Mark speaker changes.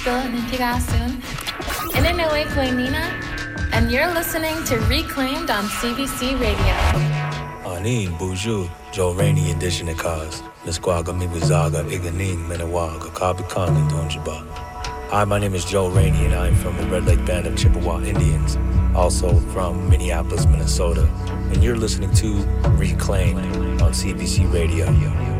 Speaker 1: Nitigasun. Ininoe Koinina, and you're listening to Reclaimed on CBC Radio.
Speaker 2: Anin Buju, Joe Rainey edition of cars. Nisquaga Mibuzaga, Iganing, Menawaga, Kabikang, and Donjiba. Hi, my name is Joe Rainey, and I'm from the Red Lake Band of Chippewa Indians, also from Minneapolis, Minnesota. And you're listening to Reclaimed on CBC Radio.